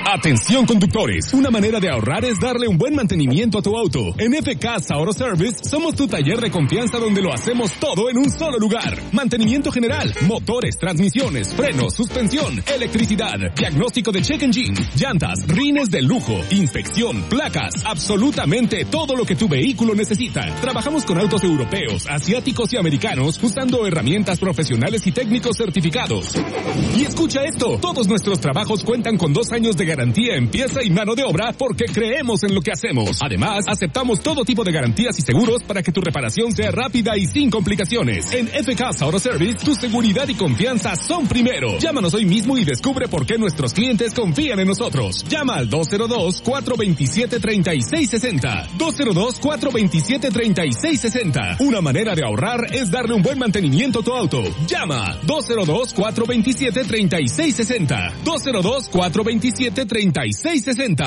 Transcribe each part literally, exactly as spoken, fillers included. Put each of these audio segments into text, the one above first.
Atención conductores, una manera de ahorrar es darle un buen mantenimiento a tu auto. En F K Auto Service somos tu taller de confianza donde lo hacemos todo en un solo lugar. Mantenimiento general, motores, transmisiones, frenos, suspensión, electricidad, diagnóstico de check engine, llantas, rines de lujo, inspección, placas, absolutamente todo lo que tu vehículo necesita. Trabajamos con autos europeos, asiáticos y americanos usando herramientas profesionales y técnicos certificados. Y escucha esto, todos nuestros trabajos cuentan con dos años de garantía en pieza y mano de obra porque creemos en lo que hacemos. Además, aceptamos todo tipo de garantías y seguros para que tu reparación sea rápida y sin complicaciones. En F K Auto Service, tu seguridad y confianza son primero. Llámanos hoy mismo y descubre por qué nuestros clientes confían en nosotros. Llama al dos cero dos, cuatro dos siete, tres seis seis cero. dos cero dos, cuatro dos siete, tres seis seis cero. Una manera de ahorrar es darle un buen mantenimiento a tu auto. Llama dos cero dos, cuatro dos siete, tres seis seis cero. dos cero dos, cuatro dos siete, tres seis seis cero.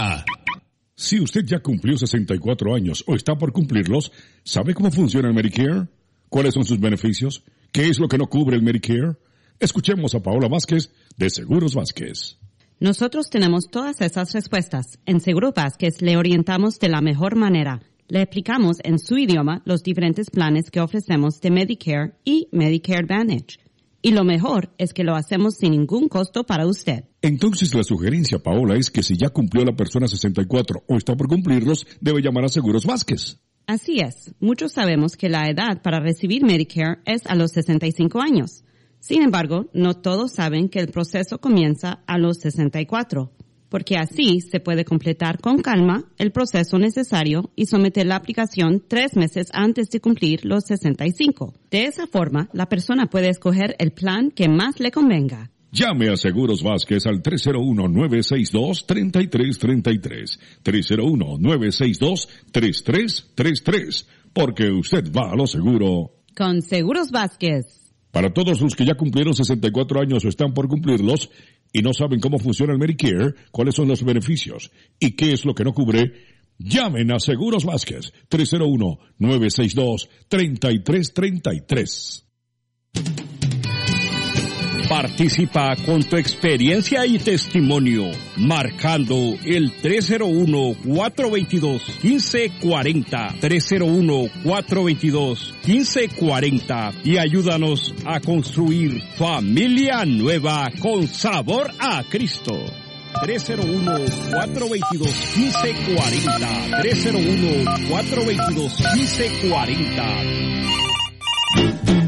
Si usted ya cumplió sesenta y cuatro años o está por cumplirlos, ¿sabe cómo funciona el Medicare? ¿Cuáles son sus beneficios? ¿Qué es lo que no cubre el Medicare? Escuchemos a Paola Vázquez de Seguros Vázquez. Nosotros tenemos todas esas respuestas. En Seguros Vázquez le orientamos de la mejor manera. Le explicamos en su idioma los diferentes planes que ofrecemos de Medicare y Medicare Advantage. Y lo mejor es que lo hacemos sin ningún costo para usted. Entonces la sugerencia, Paola, es que si ya cumplió la persona sesenta y cuatro o está por cumplirlos, debe llamar a Seguros Vázquez. Así es. Muchos sabemos que la edad para recibir Medicare es a los sesenta y cinco años. Sin embargo, no todos saben que el proceso comienza a los sesenta y cuatro, porque así se puede completar con calma el proceso necesario y someter la aplicación tres meses antes de cumplir los sesenta y cinco. De esa forma, la persona puede escoger el plan que más le convenga. Llame a Seguros Vázquez al tres cero uno, nueve seis dos, tres tres tres tres, tres cero uno, nueve seis dos, tres tres tres tres, porque usted va a lo seguro. Con Seguros Vázquez. Para todos los que ya cumplieron sesenta y cuatro años o están por cumplirlos y no saben cómo funciona el Medicare, cuáles son los beneficios y qué es lo que no cubre, llamen a Seguros Vázquez, tres cero uno, nueve seis dos, tres tres tres tres. Participa con tu experiencia y testimonio, marcando el tres cero uno, cuatro dos dos, uno cinco cuatro cero, tres cero uno, cuatro dos dos, uno cinco cuatro cero, y ayúdanos a construir familia nueva con sabor a Cristo. tres cero uno, cuatro dos dos, uno cinco cuatro cero, tres cero uno, cuatro dos dos, uno cinco cuatro cero.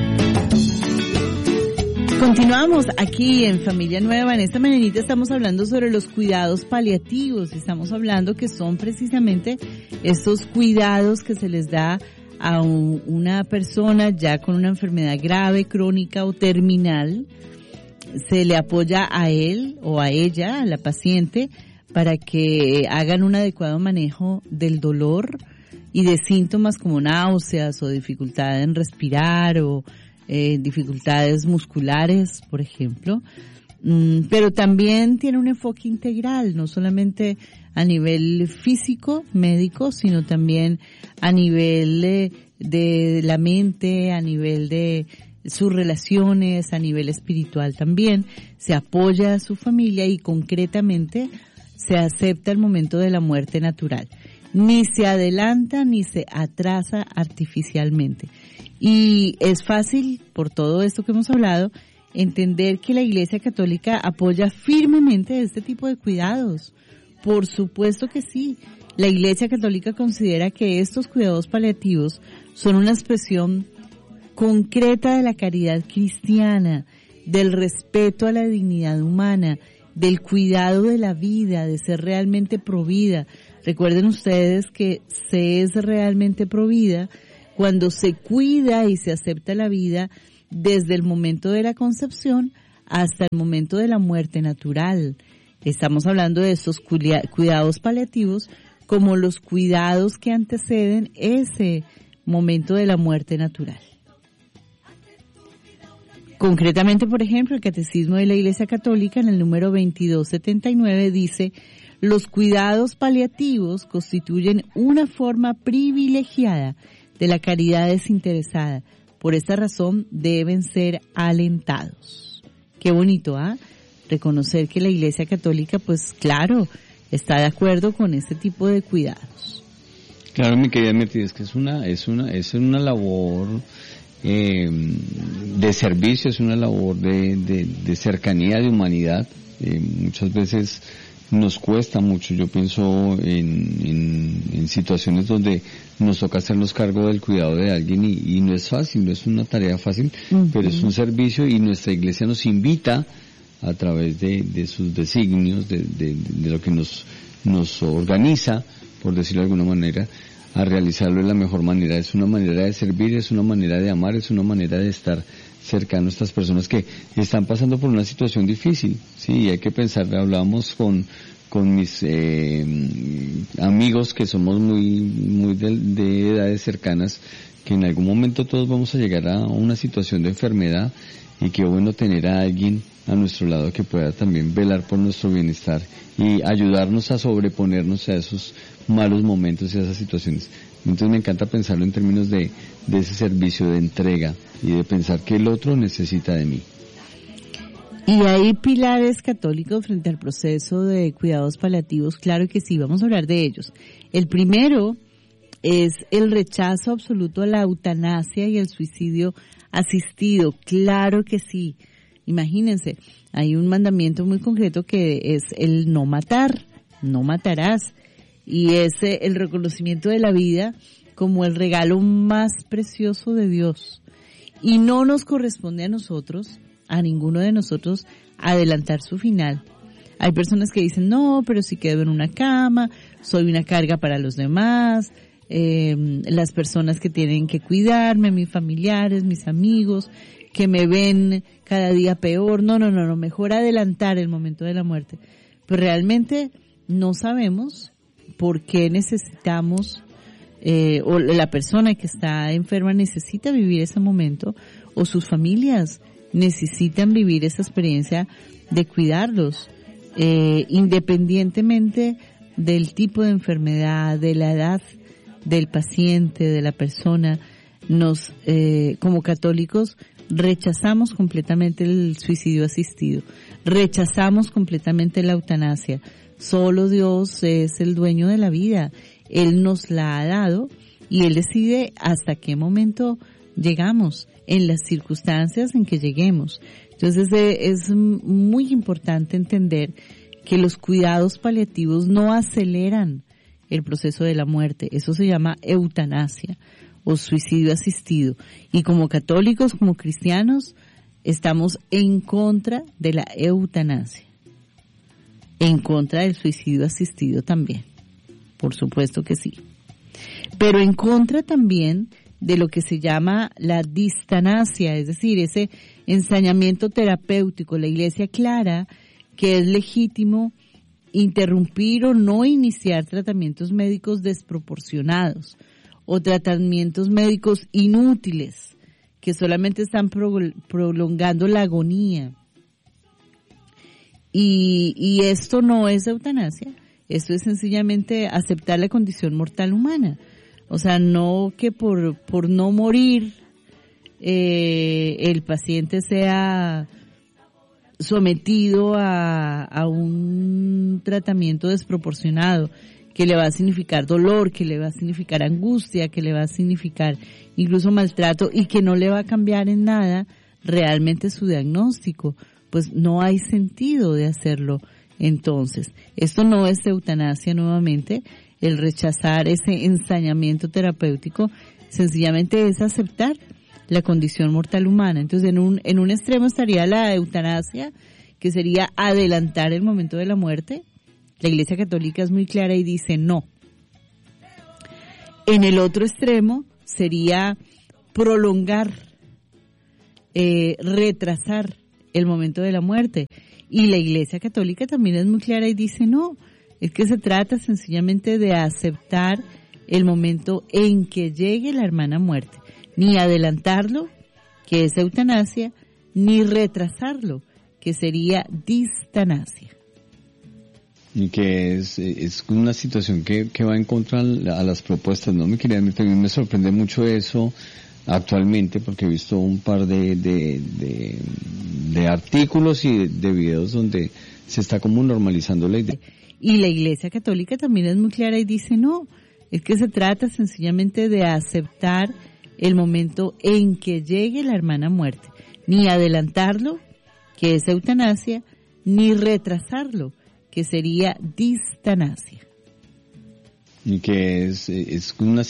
Continuamos aquí en Familia Nueva. En esta mañanita estamos hablando sobre los cuidados paliativos. Estamos hablando que son precisamente estos cuidados que se les da a un, una persona ya con una enfermedad grave, crónica o terminal. Se le apoya a él o a ella, a la paciente, para que hagan un adecuado manejo del dolor y de síntomas como náuseas o dificultad en respirar o Eh, dificultades musculares, por ejemplo, mm, pero también tiene un enfoque integral, no solamente a nivel físico, médico, sino también a nivel eh, de la mente, a nivel de sus relaciones, a nivel espiritual también. Se apoya a su familia y concretamente se acepta el momento de la muerte natural. Ni se adelanta ni se atrasa artificialmente. Y es fácil, por todo esto que hemos hablado, entender que la Iglesia Católica apoya firmemente este tipo de cuidados. Por supuesto que sí. La Iglesia Católica considera que estos cuidados paliativos son una expresión concreta de la caridad cristiana, del respeto a la dignidad humana, del cuidado de la vida, de ser realmente provida. Recuerden ustedes que se es realmente provida cuando se cuida y se acepta la vida desde el momento de la concepción hasta el momento de la muerte natural. Estamos hablando de estos cuidados paliativos como los cuidados que anteceden ese momento de la muerte natural. Concretamente, por ejemplo, el Catecismo de la Iglesia Católica en el número veintidós setenta y nueve dice: los cuidados paliativos constituyen una forma privilegiada de la caridad desinteresada. Por esta razón deben ser alentados. Qué bonito, ¿ah? ¿eh? reconocer que la Iglesia Católica, pues claro, está de acuerdo con este tipo de cuidados. Claro, mi querida Mercedes, es que es una, es una, es una labor eh, de servicio, es una labor de, de, de cercanía, de humanidad. Eh, muchas veces nos cuesta mucho. Yo pienso en, en, en situaciones donde nos toca hacernos cargo del cuidado de alguien y, y no es fácil, no es una tarea fácil, uh-huh. pero es un servicio y nuestra Iglesia nos invita a través de, de sus designios, de, de, de lo que nos, nos organiza, por decirlo de alguna manera, a realizarlo de la mejor manera. Es una manera de servir, es una manera de amar, es una manera de estar cercano a estas personas que están pasando por una situación difícil. Sí, hay que pensar, hablábamos con con mis eh, amigos que somos muy muy de, de edades cercanas, que en algún momento todos vamos a llegar a una situación de enfermedad y qué bueno tener a alguien a nuestro lado que pueda también velar por nuestro bienestar y ayudarnos a sobreponernos a esos malos momentos y a esas situaciones. Entonces me encanta pensarlo en términos de, de ese servicio de entrega y de pensar que el otro necesita de mí. ¿Y hay pilares católicos frente al proceso de cuidados paliativos? Claro que sí, vamos a hablar de ellos. El primero es el rechazo absoluto a la eutanasia y el suicidio asistido. Claro que sí. Imagínense, hay un mandamiento muy concreto que es el no matar, no matarás. Y es el reconocimiento de la vida como el regalo más precioso de Dios. Y no nos corresponde a nosotros, a ninguno de nosotros, adelantar su final. Hay personas que dicen, no, pero si quedo en una cama, soy una carga para los demás, eh, las personas que tienen que cuidarme, mis familiares, mis amigos, que me ven cada día peor. No, no, no, no, mejor adelantar el momento de la muerte. Pero realmente no sabemos por qué necesitamos, eh, o la persona que está enferma necesita vivir ese momento, o sus familias necesitan vivir esa experiencia de cuidarlos, eh, independientemente del tipo de enfermedad, de la edad del paciente, de la persona. Nos, eh, como católicos, rechazamos completamente el suicidio asistido, rechazamos completamente la eutanasia. Solo Dios es el dueño de la vida. Él nos la ha dado y Él decide hasta qué momento llegamos, en las circunstancias en que lleguemos. Entonces eh, es muy importante entender que los cuidados paliativos no aceleran el proceso de la muerte. Eso se llama eutanasia o suicidio asistido. Y como católicos, como cristianos, estamos en contra de la eutanasia. En contra del suicidio asistido también, por supuesto que sí. Pero en contra también de lo que se llama la distanasia, es decir, ese ensañamiento terapéutico. La Iglesia aclara que es legítimo interrumpir o no iniciar tratamientos médicos desproporcionados o tratamientos médicos inútiles que solamente están prolongando la agonía. Y, y esto no es eutanasia, esto es sencillamente aceptar la condición mortal humana. O sea, no que por, por no morir eh, el paciente sea sometido a, a un tratamiento desproporcionado, que le va a significar dolor, que le va a significar angustia, que le va a significar incluso maltrato y que no le va a cambiar en nada realmente su diagnóstico. Pues no hay sentido de hacerlo. Entonces, esto no es eutanasia nuevamente, el rechazar ese ensañamiento terapéutico sencillamente es aceptar la condición mortal humana. Entonces, en un, en un extremo estaría la eutanasia, que sería adelantar el momento de la muerte. La Iglesia Católica es muy clara y dice no. En el otro extremo sería prolongar, eh, retrasar el momento de la muerte. Y la Iglesia Católica también es muy clara y dice no, es que se trata sencillamente de aceptar el momento en que llegue la hermana muerte, ni adelantarlo, que es eutanasia, ni retrasarlo, que sería distanasia. Y que es, es una situación que, que va en contra a las propuestas, ¿no? Mi querida, también me sorprende mucho eso actualmente, porque he visto un par de, de, de, de artículos y de, de videos donde se está como normalizando la idea. Y la Iglesia Católica también es muy clara y dice no, es que se trata sencillamente de aceptar el momento en que llegue la hermana muerte, ni adelantarlo, que es eutanasia, ni retrasarlo, que sería distanasia. Y que es, es una